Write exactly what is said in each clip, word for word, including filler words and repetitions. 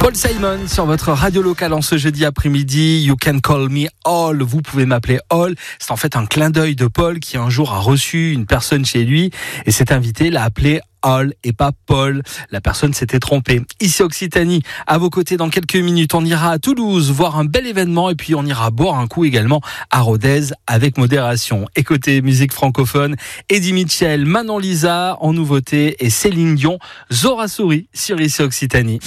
Paul Simon sur votre radio locale en ce jeudi après-midi. You can call me All. Vous pouvez m'appeler All. C'est en fait un clin d'œil de Paul qui un jour a reçu une personne chez lui et cet invité l'a appelé All et pas Paul. La personne s'était trompée. Ici Occitanie, à vos côtés dans quelques minutes, on ira à Toulouse voir un bel événement et puis on ira boire un coup également à Rodez avec modération. Et côté musique francophone, Eddie Mitchell, Manon Lisa en nouveauté et Céline Dion, Zora Souris sur Ici Occitanie.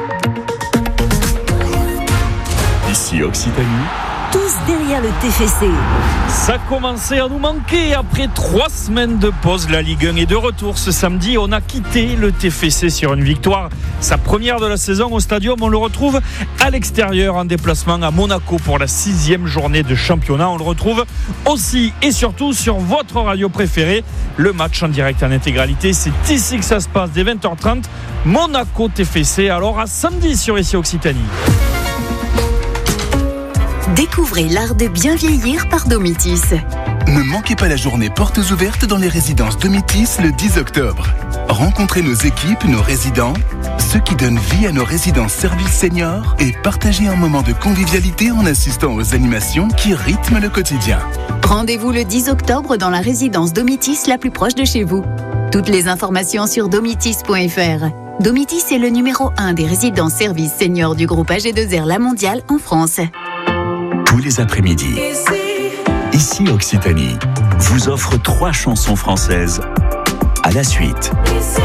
Ici Occitanie. Tous derrière le T F C. Ça commençait à nous manquer après trois semaines de pause. La Ligue un est de retour ce samedi. On a quitté le T F C sur une victoire. Sa première de la saison au Stadium. On le retrouve à l'extérieur en déplacement à Monaco pour la sixième journée de championnat. On le retrouve aussi et surtout sur votre radio préférée. Le match en direct en intégralité, c'est ici que ça se passe dès vingt heures trente. Monaco T F C. Alors à samedi sur Ici Occitanie. Découvrez l'art de bien vieillir par Domitis. Ne manquez pas la journée portes ouvertes dans les résidences Domitis le dix octobre. Rencontrez nos équipes, nos résidents, ceux qui donnent vie à nos résidences services seniors et partagez un moment de convivialité en assistant aux animations qui rythment le quotidien. Rendez-vous le dix octobre dans la résidence Domitis la plus proche de chez vous. Toutes les informations sur domitis point f r. Domitis est le numéro un des résidences services seniors du groupe A G deux R La Mondiale en France. Tous les après-midi, Ici Occitanie vous offre trois chansons françaises à la suite.